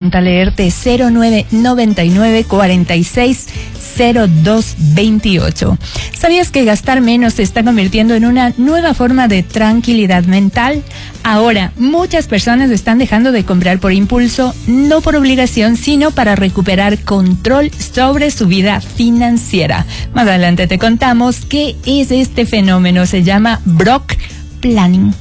apunta a leerte 0999 46 0228. ¿Sabías que gastar menos se está convirtiendo en una nueva forma de tranquilidad mental? Ahora, muchas personas están dejando de comprar por impulso, no por obligación, sino para recuperar control sobre su vida financiera. Más adelante te contamos qué es este fenómeno. Se llama Broke Planning.